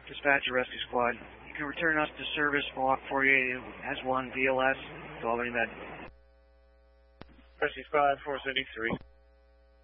Dispatcher Rescue Squad. You can return us to service Block 48 as 1 VLS. With all in med. Rescue Squad 473.